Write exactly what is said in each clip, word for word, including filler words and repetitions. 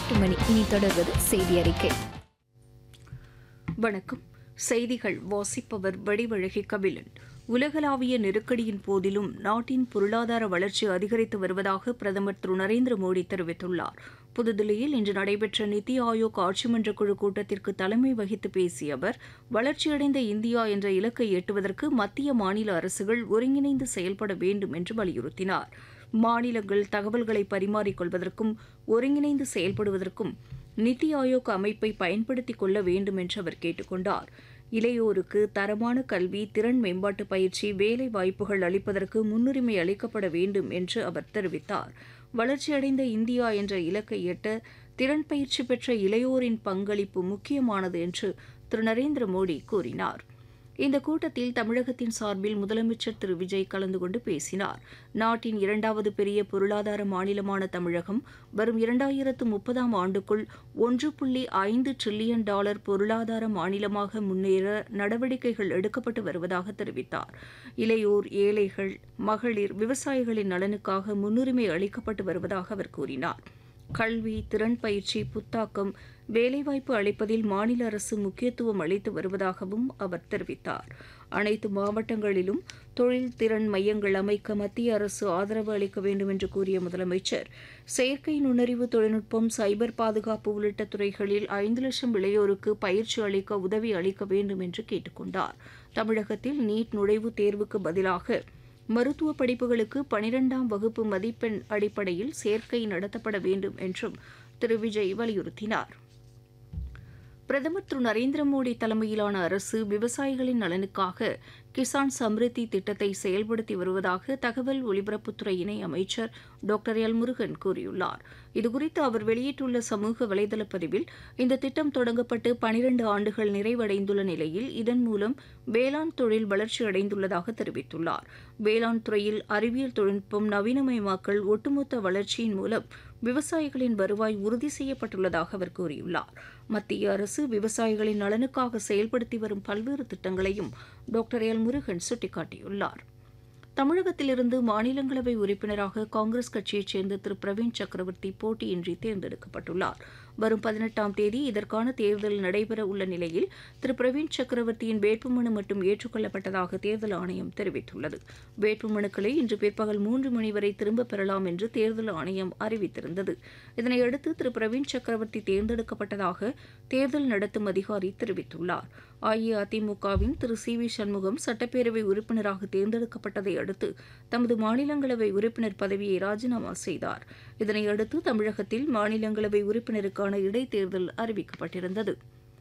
எட்டு மணி. இனி தொடர்வது செய்தி அறிக்கை. வணக்கம். செய்திகள் வாசிப்பவர் வடிவழகி கபிலன். உலகளாவிய நெருக்கடியின் போதிலும் நாட்டின் பொருளாதார வளர்ச்சி அதிகரித்து வருவதாக பிரதமர் திரு நரேந்திர மோடி தெரிவித்துள்ளார். புதுதில்லியில் இன்று நடைபெற்ற நித்தி ஆயோக் ஆட்சிமன்ற குழு கூட்டத்திற்கு தலைமை வகித்து பேசிய அவர், வளர்ச்சியடைந்த இந்தியா என்ற இலக்கை எட்டுவதற்கு மத்திய மாநில அரசுகள் ஒருங்கிணைந்து செயல்பட வேண்டும் என்று வலியுறுத்தினார். மாநிலங்கள் தகவல்களை பரிமாறிக்கொள்வதற்கும் ஒருங்கிணைந்து செயல்படுவதற்கும் நித்தி ஆயோக் அமைப்பை பயன்படுத்திக் கொள்ள வேண்டும் என்று அவர் கேட்டுக் கொண்டார். இளையோருக்கு தரமான கல்வி, திறன் மேம்பாட்டு பயிற்சி, வேலை வாய்ப்புகள் அளிப்பதற்கு முன்னுரிமை அளிக்கப்பட வேண்டும் என்று அவர் தெரிவித்தார். வளர்ச்சியடைந்த இந்தியா என்ற இலக்கை எட்ட திறன் பயிற்சி பெற்ற இளையோரின் பங்களிப்பு முக்கியமானது என்று திரு நரேந்திர மோடி கூறினார். இந்த கூட்டத்தில் தமிழகத்தின் சார்பில் முதலமைச்சர் திரு விஜய் கலந்து கொண்டு பேசினார். நாட்டின் இரண்டாவது பெரிய பொருளாதார மாநிலமான தமிழகம் வரும் இரண்டாயிரத்து முப்பதாம் ஆண்டுக்குள் ஒன்று புள்ளி ஐந்து டிரில்லியன் டாலர் பொருளாதார மாநிலமாக முன்னேற நடவடிக்கைகள் எடுக்கப்பட்டு வருவதாக தெரிவித்தார். இளையோர், ஏழைகள், மகளிர், விவசாயிகளின் நலனுக்காக முன்னுரிமை அளிக்கப்பட்டு வருவதாக அவர் கூறினார். கல்வி, திறன் பயிற்சி, புத்தாக்கம், வேலைவாய்ப்பு அளிப்பதில் மாநில அரசு முக்கியத்துவம் அளித்து வருவதாகவும் அவர் தெரிவித்தார். அனைத்து மாவட்டங்களிலும் தொழில் திறன் மையங்கள் அமைக்க மத்திய அரசு ஆதரவு அளிக்க வேண்டும் என்று கூறிய முதலமைச்சர், செயற்கை நுண்ணறிவு தொழில்நுட்பம், சைபர் பாதுகாப்பு உள்ளிட்ட துறைகளில் ஐந்து லட்சம் இளையோருக்கு பயிற்சி அளிக்க உதவி அளிக்க வேண்டும் என்று கேட்டுக் கொண்டார். தமிழகத்தில் நீட் நுழைவுத் தேர்வுக்கு பதிலாக மருத்துவ படிப்புகளுக்கு பனிரெண்டாம் வகுப்பு மதிப்பெண் அடிப்படையில் சேர்க்கை நடத்தப்பட வேண்டும் என்றும் திரு விஜய் வலியுறுத்தினார். பிரதமர் திரு நரேந்திர மோடி தலைமையிலான அரசு விவசாயிகளின் நலனுக்காக கிசான் சம்ரித்தி திட்டத்தை செயல்படுத்தி வருவதாக தகவல் ஒலிபரப்புத்துறை இணை அமைச்சர் டாக்டர் எல் முருகன் கூறியுள்ளார். இதுகுறித்து அவர் வெளியிட்டுள்ள சமூக வலைதள பதிவில், இந்த திட்டம் தொடங்கப்பட்டு பனிரண்டு ஆண்டுகள் நிறைவடைந்துள்ள நிலையில் இதன் மூலம் வேளாண் தொழில் வளர்ச்சியடைந்துள்ளதாக தெரிவித்துள்ளார். வேளாண் துறையில் அறிவியல் தொழில்நுட்பம், நவீனமயமாக்கல், ஒட்டுமொத்த வளர்ச்சியின் மூலம் விவசாயிகளின் வருவாய் உறுதி செய்யப்பட்டுள்ளதாக அவர் கூறியுள்ளார். மத்திய அரசு விவசாயிகளின் நலனுக்காக செயல்படுத்தி வரும் பல்வேறு திட்டங்களையும் டாக்டர் எல் முருகன் சுட்டிக்காட்டியுள்ளார். தமிழகத்திலிருந்து மாநிலங்களவை உறுப்பினராக காங்கிரஸ் கட்சியைச் சேர்ந்த திரு பிரவீன் சக்கரவர்த்தி போட்டியின்றி தேர்ந்தெடுக்கப்பட்டுள்ளார். வரும் பதினெட்டாம் தேதி இதற்கான தேர்தல் நடைபெற உள்ள நிலையில் திரு பிரவீன் சக்கரவர்த்தியின் வேட்புமனு மட்டும் ஏற்றுக்கொள்ளப்பட்டதாக தேர்தல் ஆணையம் தெரிவித்துள்ளது. வேட்புமனுக்களை இன்று பிற்பகல் மூன்று மணி வரை திரும்பப் பெறலாம் என்று தேர்தல் ஆணையம் அறிவித்திருந்தது. இதனையடுத்து திரு பிரவீன் சக்கரவர்த்தி தேர்ந்தெடுக்கப்பட்டதாக தேர்தல் நடத்தும் அதிகாரி தெரிவித்துள்ளார். அஇஅதிமுகவின் திரு சி வி சண்முகம் சட்டப்பேரவை உறுப்பினராக தேர்ந்தெடுக்கப்பட்டதை அடுத்து தமது மாநிலங்களவை உறுப்பினர் பதவியை ராஜினாமா செய்தார். இதனையடுத்து தமிழகத்தில் மாநிலங்களவை உறுப்பினருக்கான இடைத்தேர்தல் அறிவிக்கப்பட்டிருந்தது.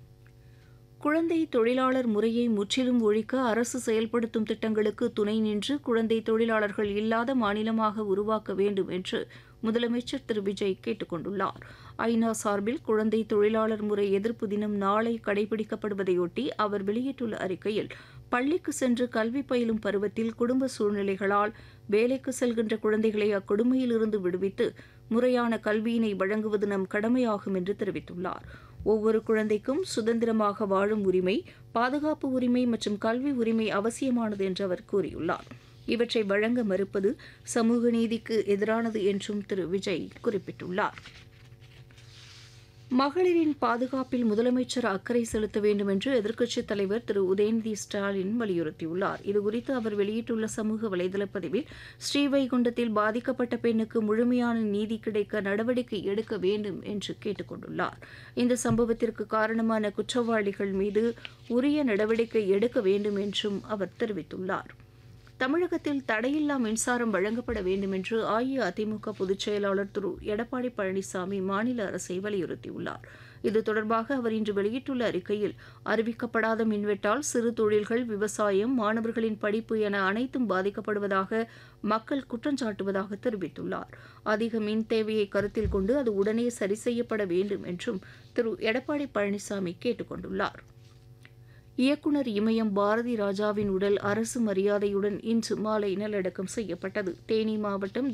குழந்தை தொழிலாளர் முறையை முற்றிலும் ஒழிக்க அரசு செயல்படுத்தும் திட்டங்களுக்கு துணை நின்று குழந்தை தொழிலாளர்கள் இல்லாத மாநிலமாக உருவாக்க வேண்டும் என்று முதலமைச்சர் திரு விஜய் கேட்டுக் கொண்டுள்ளார். ஐநா சார்பில் குழந்தை தொழிலாளர் முறை எதிர்ப்பு தினம் நாளை கடைபிடிக்கப்படுவதையொட்டி அவர் வெளியிட்டுள்ள அறிக்கையில், பள்ளிக்கு சென்று கல்வி பயிலும் பருவத்தில் குடும்ப சூழ்நிலைகளால் வேலைக்கு செல்கின்ற குழந்தைகளை அக்கொடுமையிலிருந்து விடுவித்து முறையான கல்வியினை வழங்குவது நம் கடமையாகும் என்று தெரிவித்துள்ளார். ஒவ்வொரு குழந்தைக்கும் சுதந்திரமாக வாழும் உரிமை, பாதுகாப்பு உரிமை மற்றும் கல்வி உரிமை அவசியமானது என்று அவர் கூறியுள்ளார். இவற்றை வழங்க மறுப்பது சமூக நீதிக்கு எதிரானது என்றும் திரு விஜய் குறிப்பிட்டுள்ளார். மகளிரின் பாதுகாப்பில் முதலமைச்சர் அக்கறை செலுத்த வேண்டும் என்று எதிர்க்கட்சித் தலைவர் திரு உதயநிதி ஸ்டாலின் வலியுறுத்தியுள்ளார். இதுகுறித்து அவர் வெளியிட்டுள்ள சமூக வலைதள பதிவில், ஸ்ரீவைகுண்டத்தில் பாதிக்கப்பட்ட பெண்ணுக்கு முழுமையான நீதி கிடைக்க நடவடிக்கை எடுக்க வேண்டும் என்று கேட்டுக் கொண்டுள்ளார். இந்த சம்பவத்திற்கு காரணமான குற்றவாளிகள் மீது உரிய நடவடிக்கை எடுக்க வேண்டும் என்றும் அவர் தெரிவித்துள்ளார். தமிழகத்தில் தடையில்லா மின்சாரம் வழங்கப்பட வேண்டும் என்று அஇஅதிமுக பொதுச் செயலாளர் திரு எடப்பாடி பழனிசாமி மாநில அரசை வலியுறுத்தியுள்ளார். இது தொடர்பாக அவர் இன்று வெளியிட்டுள்ள அறிக்கையில், அறிவிக்கப்படாத மின்வெட்டால் சிறு தொழில்கள், விவசாயம், மாணவர்களின் படிப்பு என அனைத்தும் பாதிக்கப்படுவதாக மக்கள் குற்றஞ்சாட்டுவதாக தெரிவித்துள்ளார். அதிக மின் தேவையை கருத்தில் கொண்டு அது உடனே சரி செய்யப்பட வேண்டும் என்றும் திரு எடப்பாடி பழனிசாமி கேட்டுக் கொண்டுள்ளார். இயக்குநர் இமயம் பாரதி ராஜாவின் உடல் அரசு மரியாதையுடன் இன்று மாலை நல்லடக்கம் செய்யப்பட்டது. தேனி மாவட்டம்